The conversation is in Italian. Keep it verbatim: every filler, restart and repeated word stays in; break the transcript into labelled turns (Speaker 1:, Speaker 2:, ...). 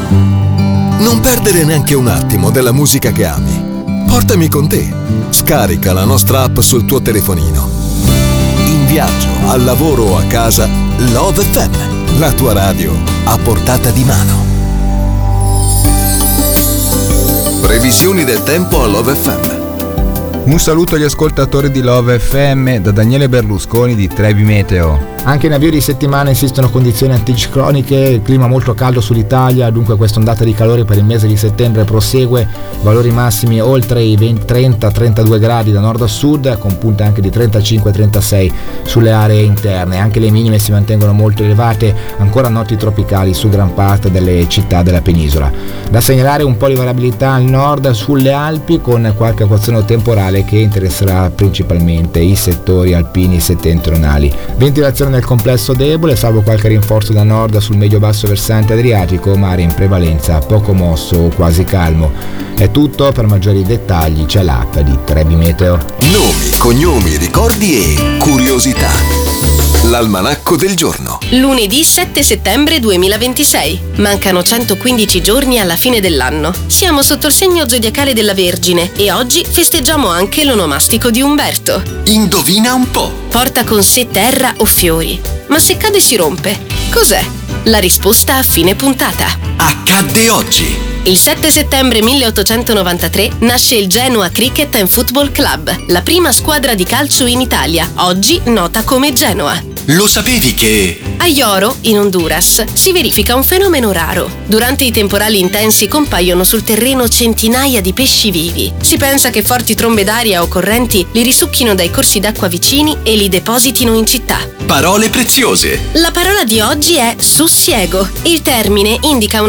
Speaker 1: Non perdere neanche un attimo della musica che ami. Portami con te. Scarica la nostra app sul tuo telefonino. In viaggio, al lavoro o a casa, Love F M, la tua radio a portata di mano. Previsioni del tempo a Love F M.
Speaker 2: Un saluto agli ascoltatori di Love F M da Daniele Berlusconi di Trebi Meteo.
Speaker 3: Anche in avvio di settimana esistono condizioni anticicloniche, il clima molto caldo sull'Italia, dunque questa ondata di calore per il mese di settembre prosegue, valori massimi oltre i trenta trentadue gradi da nord a sud, con punte anche di trentacinque trentasei sulle aree interne. Anche le minime si mantengono molto elevate, ancora notti tropicali su gran parte delle città della penisola. Da segnalare un po' di variabilità al nord sulle Alpi, con qualche acquazzone temporale che interesserà principalmente i settori alpini settentrionali. Ventilazione nel complesso debole, salvo qualche rinforzo da nord sul medio-basso versante adriatico, mare in prevalenza poco mosso o quasi calmo. È tutto, per maggiori dettagli c'è l'app di Trebi Meteo.
Speaker 1: Nomi, cognomi, ricordi e curiosità. L'almanacco del giorno.
Speaker 4: Lunedì sette settembre duemilaventisei. Mancano centoquindici giorni alla fine dell'anno. Siamo sotto il segno zodiacale della Vergine e oggi festeggiamo anche l'onomastico di Umberto.
Speaker 1: Indovina un po'.
Speaker 4: Porta con sé terra o fiori, ma se cade si rompe. Cos'è? La risposta a fine puntata.
Speaker 1: Accadde oggi.
Speaker 4: Il sette settembre milleottocentonovantatré nasce il Genoa Cricket and Football Club, la prima squadra di calcio in Italia, oggi nota come Genoa.
Speaker 1: Lo sapevi che...
Speaker 4: A Yoro, in Honduras, si verifica un fenomeno raro. Durante i temporali intensi compaiono sul terreno centinaia di pesci vivi. Si pensa che forti trombe d'aria o correnti li risucchino dai corsi d'acqua vicini e li depositino in città.
Speaker 1: Parole preziose.
Speaker 4: La parola di oggi è sussiego. Il termine indica una